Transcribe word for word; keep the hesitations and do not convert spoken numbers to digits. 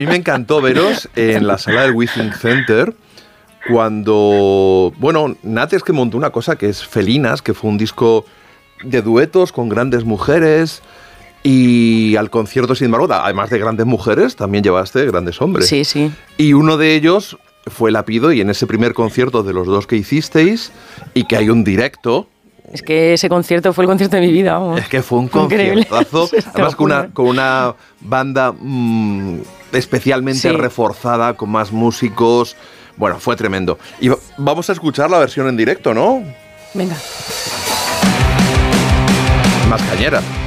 mí me encantó veros en la sala del Withing Center cuando, bueno, Nat es que montó una cosa que es Felinas, que fue un disco de duetos con grandes mujeres, y al concierto, sin embargo, además de grandes mujeres, también llevaste grandes hombres. Sí, sí. Y uno de ellos fue Lapido, y en ese primer concierto de los dos que hicisteis, y que hay un directo. Es que ese concierto fue el concierto de mi vida, vamos. Es que fue un conciertazo, además con una, con una banda mmm, especialmente sí. reforzada, con más músicos. Bueno, fue tremendo. Y vamos a escuchar la versión en directo, ¿no? Venga. Más cañera.